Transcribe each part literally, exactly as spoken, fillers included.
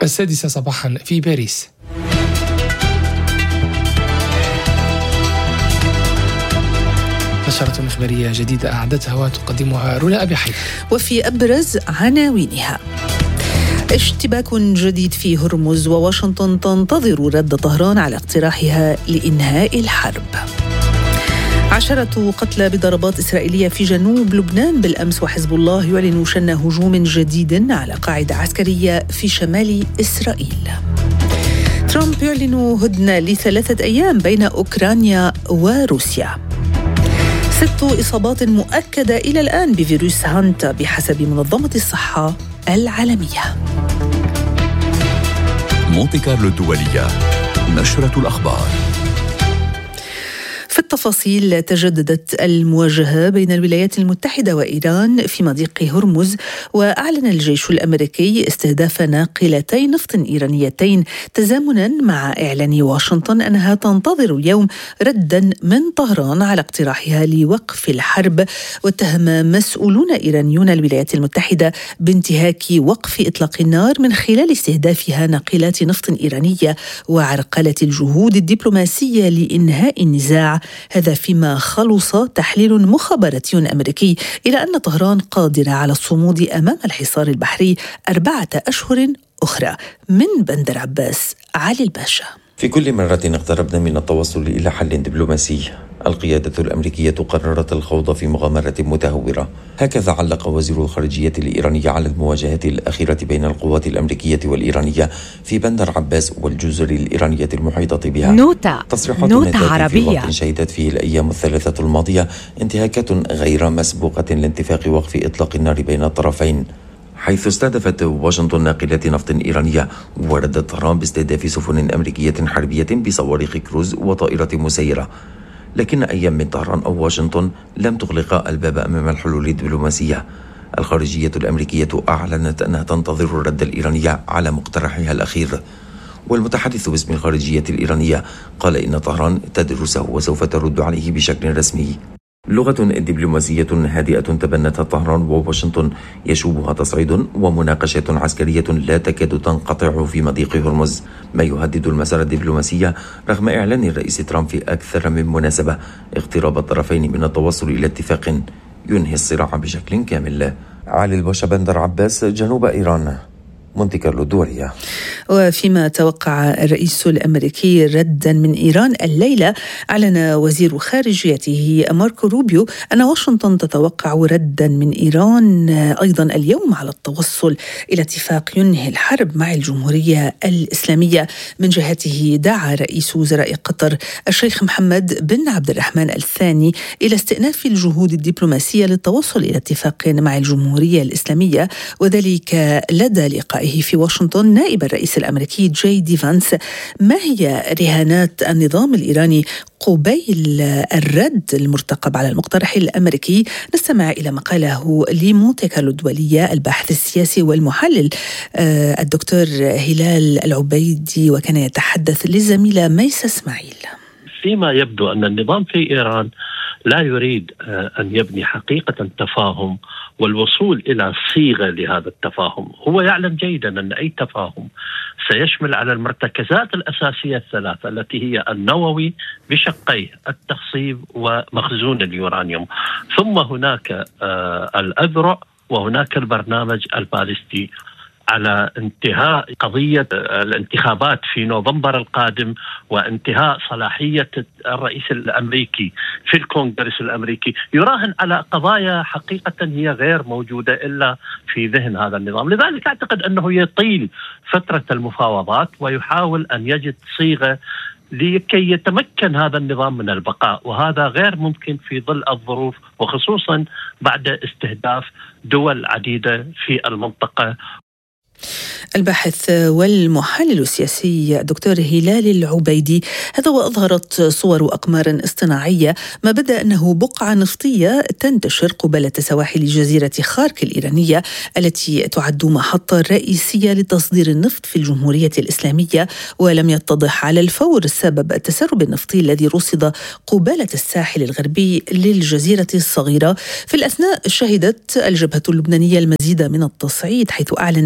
السادسة صباحا في باريس. نشرة إخبارية جديدة أعدتها وتقدمها رولا أبي حي. وفي أبرز عناوينها: اشتباك جديد في هرمز، وواشنطن تنتظر رد طهران على اقتراحها لإنهاء الحرب. عشرة قتلى بضربات إسرائيلية في جنوب لبنان بالأمس، وحزب الله يعلن شن هجوم جديد على قاعدة عسكرية في شمال إسرائيل. ترامب يعلن هدنة لثلاثة أيام بين أوكرانيا وروسيا. ست إصابات مؤكدة إلى الآن بفيروس هانتا بحسب منظمة الصحة العالمية. مونتي كارلو الدولية، نشرة الأخبار. في التفاصيل: تجددت المواجهة بين الولايات المتحدة وإيران في مضيق هرمز، وأعلن الجيش الأمريكي استهداف ناقلتي نفط إيرانيتين تزامنا مع إعلان واشنطن أنها تنتظر اليوم ردا من طهران على اقتراحها لوقف الحرب. واتهم مسؤولون إيرانيون الولايات المتحدة بانتهاك وقف إطلاق النار من خلال استهدافها ناقلات نفط إيرانية وعرقلة الجهود الدبلوماسية لإنهاء النزاع. هذا فيما خلص تحليل مخابراتي أمريكي إلى أن طهران قادرة على الصمود أمام الحصار البحري أربعة أشهر أخرى. من بندر عباس، علي الباشا. في كل مرة اقتربنا من التوصل إلى حل دبلوماسي، القيادة الأمريكية قررت الخوض في مغامرة متهورة. هكذا علق وزير الخارجية الإيرانية على المواجهة الأخيرة بين القوات الأمريكية والإيرانية في بندر عباس والجزر الإيرانية المحيطة بها. نوتة تصريحات نوتة عربية في وقت شهدت فيه الأيام الثلاثة الماضية انتهاكات غير مسبوقة لانتفاق وقف إطلاق النار بين الطرفين، حيث استهدفت واشنطن ناقلات نفط إيرانية، وردت طهران باستهداف سفن أمريكية حربية بصواريخ كروز وطائرة مسيرة. لكن أي من طهران أو واشنطن لم تغلق الباب أمام الحلول الدبلوماسية. الخارجية الأمريكية أعلنت أنها تنتظر الرد الإيراني على مقترحها الأخير، والمتحدث باسم الخارجية الإيرانية قال إن طهران تدرسه وسوف ترد عليه بشكل رسمي. لغة دبلوماسية هادئة تبنتها طهران وواشنطن يشوبها تصعيد ومناقشة عسكرية لا تكاد تنقطع في مضيق هرمز، ما يهدد المسار الدبلوماسي رغم إعلان الرئيس ترامب في أكثر من مناسبة اقتراب الطرفين من التوصل إلى اتفاق ينهي الصراع بشكل كامل. علي الباشا، بندر عباس، جنوب إيران، مونتي كارلو الدولية. وفيما توقع الرئيس الأمريكي ردا من إيران الليلة، أعلن وزير خارجيته ماركو روبيو أن واشنطن تتوقع ردا من إيران أيضا اليوم على التوصل إلى اتفاق ينهي الحرب مع الجمهورية الإسلامية. من جهته دعا رئيس وزراء قطر الشيخ محمد بن عبد الرحمن الثاني إلى استئناف الجهود الدبلوماسية للتوصل إلى اتفاق مع الجمهورية الإسلامية، وذلك لدى لقاء في واشنطن نائب الرئيس الأمريكي جي دي فانس. ما هي رهانات النظام الإيراني قبيل الرد المرتقب على المقترح الأمريكي؟ نستمع إلى مقاله لمونتي كارلو الدولية الباحث السياسي والمحلل الدكتور هلال العبيدي، وكان يتحدث للزميلة ميسة اسماعيل. فيما يبدو أن النظام في إيران لا يريد أن يبني حقيقة تفاهم والوصول إلى صيغة لهذا التفاهم. هو يعلم جيدا أن أي تفاهم سيشمل على المرتكزات الأساسية الثلاثة التي هي النووي بشقيه التخصيب ومخزون اليورانيوم، ثم هناك الأذرع وهناك البرنامج البالستي، على انتهاء قضية الانتخابات في نوفمبر القادم وانتهاء صلاحية الرئيس الأمريكي في الكونغرس الأمريكي. يراهن على قضايا حقيقة هي غير موجودة إلا في ذهن هذا النظام. لذلك أعتقد أنه يطيل فترة المفاوضات ويحاول أن يجد صيغة لكي يتمكن هذا النظام من البقاء، وهذا غير ممكن في ظل الظروف، وخصوصا بعد استهداف دول عديدة في المنطقة. الباحث والمحلل السياسي دكتور هلال العبيدي. هذا وأظهرت صور أقمار اصطناعية ما بدا أنه بقعة نفطية تنتشر قبالة سواحل جزيرة خارك الإيرانية التي تعد محطة رئيسية لتصدير النفط في الجمهورية الإسلامية، ولم يتضح على الفور سبب التسرب النفطي الذي رصد قبالة الساحل الغربي للجزيرة الصغيرة. في الأثناء شهدت الجبهة اللبنانية المزيد من التصعيد، حيث أعلن حزب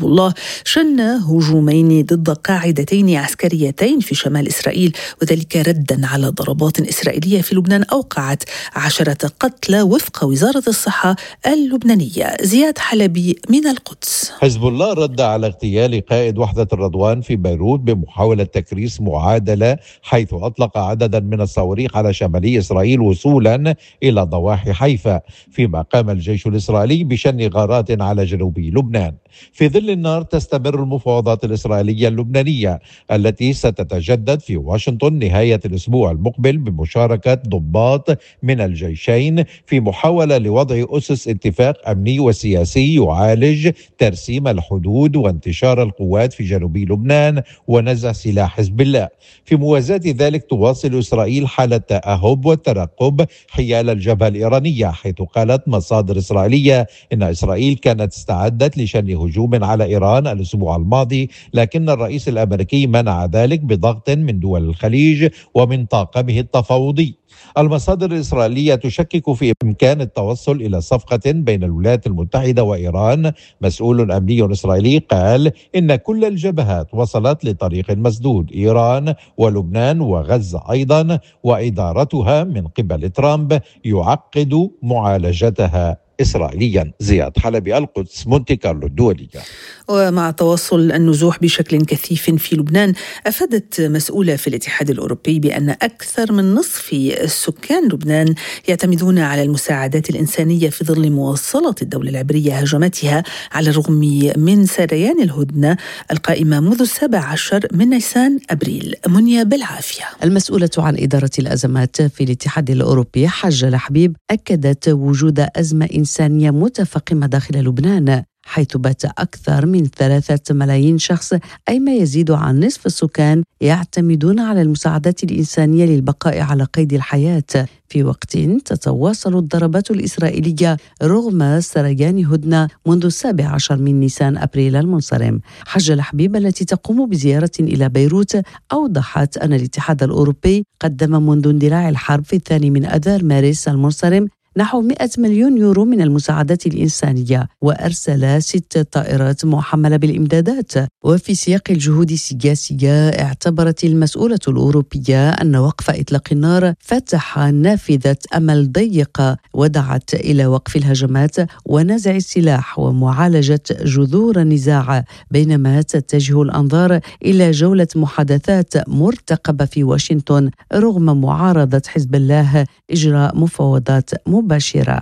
حزب الله شن هجومين ضد قاعدتين عسكريتين في شمال إسرائيل، وذلك ردا على ضربات إسرائيلية في لبنان أوقعت عشرة قتلى وفق وزارة الصحة اللبنانية. زياد حلبي من القدس. حزب الله رد على اغتيال قائد وحدة الرضوان في بيروت بمحاولة تكريس معادلة، حيث أطلق عددا من الصواريخ على شمالي إسرائيل وصولا إلى ضواحي حيفا، فيما قام الجيش الإسرائيلي بشن غارات على جنوب لبنان. في ظل النار تستمر المفاوضات الإسرائيلية اللبنانية التي ستتجدد في واشنطن نهاية الأسبوع المقبل بمشاركة ضباط من الجيشين في محاولة لوضع أسس اتفاق أمني وسياسي يعالج ترسيم الحدود وانتشار القوات في جنوب لبنان ونزع سلاح حزب الله. في موازاة ذلك تواصل إسرائيل حالة التأهب والترقب حيال الجبهة الإيرانية، حيث قالت مصادر إسرائيلية إن إسرائيل كانت استعدت لشن هجوم على إيران الأسبوع الماضي، لكن الرئيس الأمريكي منع ذلك بضغط من دول الخليج ومن طاقمه التفاوضي. المصادر الإسرائيلية تشكك في إمكان التوصل إلى صفقة بين الولايات المتحدة وإيران. مسؤول أمني إسرائيلي قال إن كل الجبهات وصلت لطريق مسدود، إيران ولبنان وغزة أيضا، وإدارتها من قبل ترامب يعقد معالجتها إسرائيليا. زياد حلبي، القدس، مونتي كارلو الدولية. ومع تواصل النزوح بشكل كثيف في لبنان، أفادت مسؤولة في الاتحاد الأوروبي بأن أكثر من نصف سكان لبنان يعتمدون على المساعدات الإنسانية في ظل مواصلة الدولة العبرية هجماتها على الرغم من سريان الهدنة القائمة منذ السابع عشر من نيسان أبريل. منيا بالعافية. المسؤولة عن إدارة الأزمات في الاتحاد الأوروبي حجة الحبيب أكدت وجود أزمة إنسانية متفاقمة داخل لبنان، حيث بات أكثر من ثلاثة ملايين شخص، أي ما يزيد عن نصف السكان، يعتمدون على المساعدات الإنسانية للبقاء على قيد الحياة، في وقت تتواصل الضربات الإسرائيلية رغم سريان هدنة منذ السابع عشر من نيسان أبريل المنصرم. حجة الحبيب التي تقوم بزيارة إلى بيروت أوضحت أن الاتحاد الأوروبي قدم منذ اندلاع الحرب في الثاني من أذار مارس المنصرم نحو مئة مليون يورو من المساعدات الإنسانية، وأرسل ست طائرات محملة بالإمدادات. وفي سياق الجهود السياسية، اعتبرت المسؤولة الأوروبية أن وقف إطلاق النار فتح نافذة أمل ضيقة ودعت إلى وقف الهجمات ونزع السلاح ومعالجة جذور النزاع، بينما تتجه الأنظار إلى جولة محادثات مرتقبة في واشنطن رغم معارضة حزب الله إجراء مفاوضات مباشرة.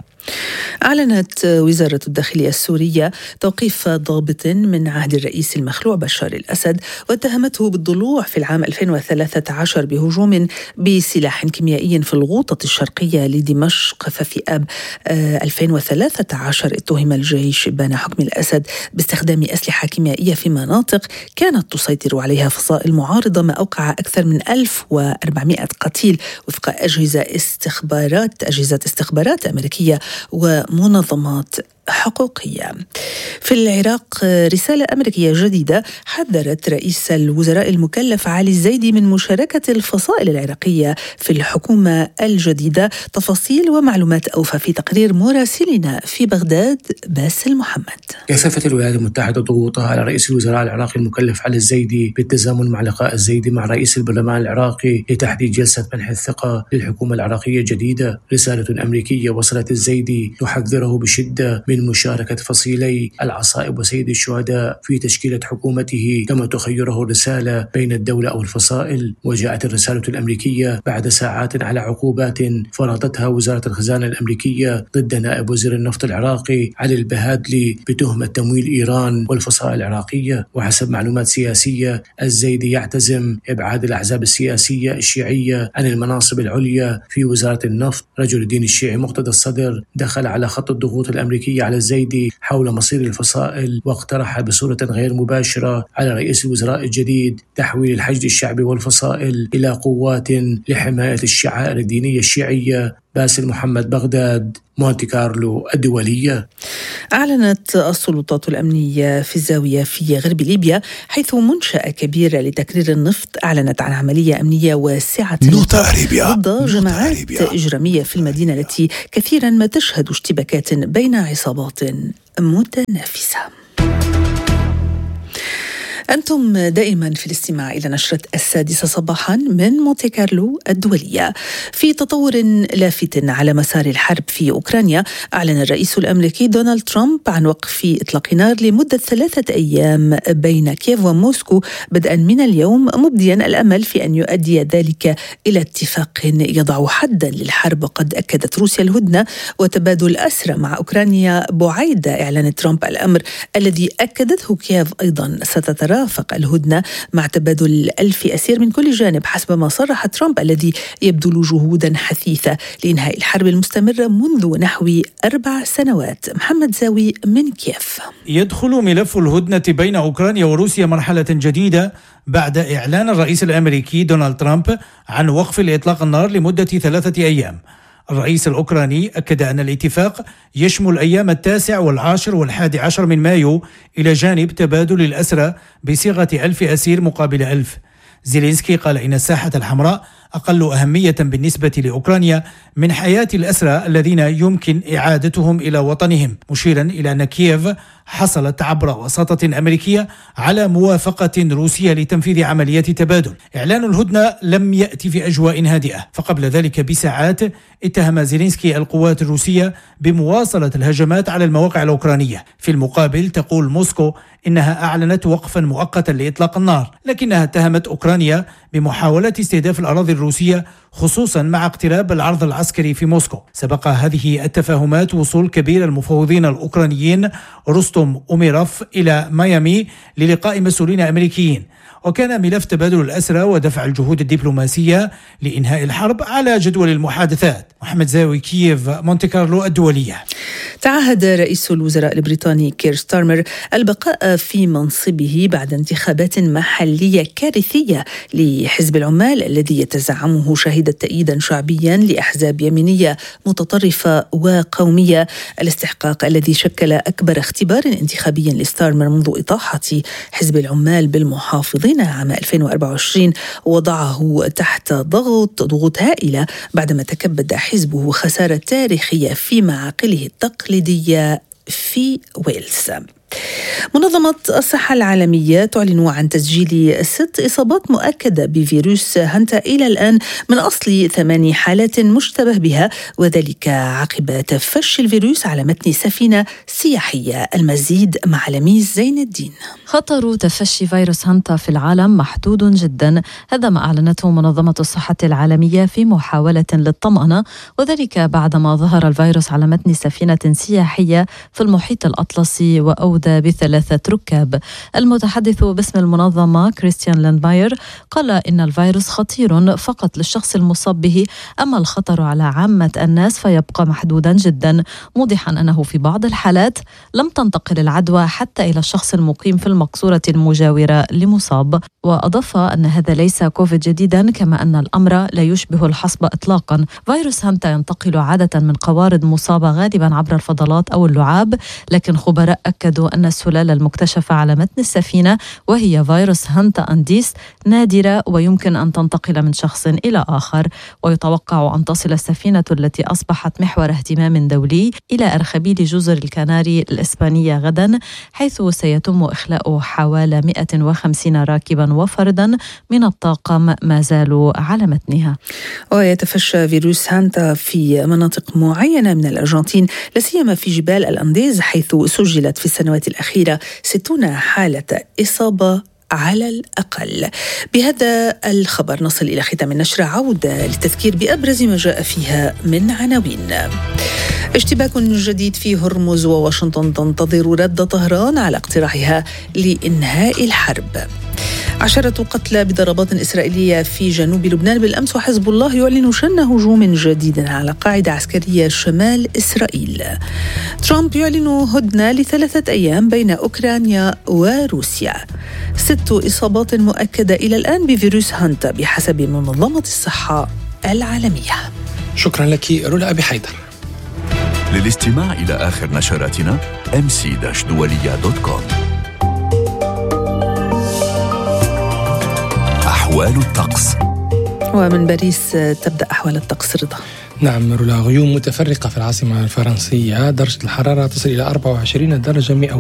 أعلنت وزارة الداخلية السورية توقيف ضابط من عهد الرئيس المخلوع بشار الأسد، واتهمته بالضلوع في العام ألفين وثلاثة عشر بهجوم بسلاح كيميائي في الغوطة الشرقية لدمشق. ففي آب ألفين وثلاثة عشر اتهم الجيش إبان حكم الأسد باستخدام أسلحة كيميائية في مناطق كانت تسيطر عليها فصائل معارضة، ما أوقع أكثر من ألف وأربعمئة قتيل وفق أجهزة استخبارات أجهزة استخبارات أمريكية ومنظمات حقوقية. في العراق، رسالة أمريكية جديدة حذرت رئيس الوزراء المكلف علي الزيدي من مشاركة الفصائل العراقية في الحكومة الجديدة. تفاصيل ومعلومات أوفى في تقرير مراسلنا في بغداد باسل محمد. كثفت الولايات المتحدة ضغوطها على رئيس الوزراء العراقي المكلف علي الزيدي بالتزامن مع لقاء الزيدي مع رئيس البرلمان العراقي لتحديد جلسة منح الثقة للحكومة العراقية الجديدة. رسالة أمريكية وصلت الزيدي تحذره بشدة من مشاركة فصيلي العصائب وسيد الشهداء في تشكيلة حكومته، كما تخيره الرسالة بين الدولة أو الفصائل. وجاءت الرسالة الأمريكية بعد ساعات على عقوبات فرضتها وزارة الخزانة الأمريكية ضد نائب وزير النفط العراقي علي البهادلي بتهمة تمويل إيران والفصائل العراقية. وحسب معلومات سياسية، الزيدي يعتزم إبعاد الأحزاب السياسية الشيعية عن المناصب العليا في وزارة النفط. رجل الدين الشيعي مقتدى الصدر دخل على خط الضغوط الأمريكية على الزيدي حول مصير الفصائل، واقترح بصورة غير مباشرة على رئيس الوزراء الجديد تحويل الحشد الشعبي والفصائل إلى قوات لحماية الشعائر الدينية الشيعية. باسل محمد، بغداد، مونتي كارلو الدولية. أعلنت السلطات الأمنية في الزاوية في غرب ليبيا، حيث منشأة كبيرة لتكرير النفط أعلنت عن عملية أمنية واسعة ضد جماعات إجرامية في المدينة التي كثيرا ما تشهد اشتباكات بين عصابات متنافسة. أنتم دائما في الاستماع إلى نشرة السادسة صباحا من مونتي كارلو الدولية. في تطور لافت على مسار الحرب في أوكرانيا، أعلن الرئيس الأمريكي دونالد ترامب عن وقف إطلاق نار لمدة ثلاثة أيام بين كييف وموسكو بدءا من اليوم، مبديا الأمل في أن يؤدي ذلك إلى اتفاق يضع حدا للحرب. وقد أكدت روسيا الهدنة وتبادل أسرى مع أوكرانيا بعيد إعلان ترامب الأمر الذي أكدته كييف. أيضا ستترافق الهدنة مع تبادل ألف أسير من كل جانب حسب ما صرح ترامب، الذي يبذل جهودا حثيثة لإنهاء الحرب المستمرة منذ نحو أربع سنوات. محمد زاوي من كييف. يدخل ملف الهدنة بين أوكرانيا وروسيا مرحلة جديدة بعد إعلان الرئيس الأمريكي دونالد ترامب عن وقف الإطلاق النار لمدة ثلاثة أيام. الرئيس الأوكراني أكد أن الاتفاق يشمل أيام التاسع والعاشر والحادي عشر من مايو إلى جانب تبادل الأسرى بصيغة ألف أسير مقابل ألف. زيلينسكي قال إن الساحة الحمراء أقل أهمية بالنسبة لأوكرانيا من حياة الأسرى الذين يمكن إعادتهم إلى وطنهم، مشيرا إلى أن كييف حصلت عبر وساطة أمريكية على موافقة روسية لتنفيذ عملية تبادل. إعلان الهدنة لم يأتي في أجواء هادئة، فقبل ذلك بساعات اتهم زيلينسكي القوات الروسية بمواصلة الهجمات على المواقع الأوكرانية. في المقابل تقول موسكو إنها أعلنت وقفا مؤقتا لإطلاق النار، لكنها اتهمت أوكرانيا بمحاولة استهداف الأراضي الروسية، خصوصا مع اقتراب العرض العسكري في موسكو. سبق هذه التفاهمات وصول كبير المفوضين الأوكرانيين روستوم أوميروف إلى ميامي للقاء مسؤولين أمريكيين، وكان ملف تبادل الأسرى ودفع الجهود الدبلوماسية لإنهاء الحرب على جدول المحادثات. محمد زاوي، كييف، مونتي كارلو الدولية. تعهد رئيس الوزراء البريطاني كير ستارمر البقاء في منصبه بعد انتخابات محلية كارثية لحزب العمال الذي يتزعمه شهد تأييدا شعبيا لأحزاب يمينية متطرفة وقومية. الاستحقاق الذي شكل أكبر اختبار انتخابي لستارمر منذ إطاحة حزب العمال بالمحافظين عام ألفين وأربعة وعشرين وضعه تحت ضغط ضغوط هائلة بعدما تكبد حزبه خسارة تاريخية في معاقله التقليدية في ويلز. منظمة الصحة العالمية تعلن عن تسجيل ست إصابات مؤكدة بفيروس هانتا إلى الآن من أصل ثماني حالات مشتبه بها، وذلك عقب تفشي الفيروس على متن سفينة سياحية. المزيد مع لميس زين الدين. خطر تفشي فيروس هانتا في العالم محدود جدا، هذا ما أعلنته منظمة الصحة العالمية في محاولة للطمأنة، وذلك بعدما ظهر الفيروس على متن سفينة سياحية في المحيط الأطلسي وأودى بثلاثة ركاب. المتحدث باسم المنظمة كريستيان لاندماير قال إن الفيروس خطير فقط للشخص المصاب به، أما الخطر على عامة الناس فيبقى محدودا جدا، موضحا أنه في بعض الحالات لم تنتقل العدوى حتى إلى الشخص المقيم في المقصورة المجاورة لمصاب. وأضاف أن هذا ليس كوفيد جديدا، كما أن الأمر لا يشبه الحصبة إطلاقا. فيروس هانتا ينتقل عادة من قوارض مصابة غالبا عبر الفضلات أو اللعاب، لكن خبراء أكدوا أن السلالة المكتشفة على متن السفينة وهي فيروس هانتا أنديس نادرة ويمكن أن تنتقل من شخص إلى آخر. ويتوقع أن تصل السفينة التي أصبحت محور اهتمام دولي إلى أرخبيل جزر الكناري الإسبانية غدا، حيث سيتم إخلاء حوالي مئة وخمسين راكبا وفردا من الطاقم ما زالوا على متنها. ويتفشى فيروس هانتا في مناطق معينة من الأرجنتين، لا سيما في جبال الأنديز، حيث سجلت في السنوات الأخيرة ستون حالة إصابة على الأقل. بهذا الخبر نصل إلى ختام النشرة، عودة للتذكير بأبرز ما جاء فيها من عناوين. اشتباك جديد في هرمز، وواشنطن تنتظر رد طهران على اقتراحها لإنهاء الحرب. عشرة قتلى بضربات إسرائيلية في جنوب لبنان بالأمس، وحزب الله يعلن شن هجوم جديد على قاعدة عسكرية شمال إسرائيل. ترامب يعلن هدنة لثلاثة أيام بين أوكرانيا وروسيا. ست إصابات مؤكدة إلى الآن بفيروس هانتا بحسب منظمة الصحة العالمية. شكرا لك رولا أبي حيدر. للاستماع إلى آخر نشراتنا إم سي دولية دوت كوم. أحوال الطقس. ومن باريس تبدأ أحوال الطقس. رضا. نعم رولا، غيوم متفرقة في العاصمة الفرنسية، درجة الحرارة تصل إلى أربعة وعشرين درجة مئوية.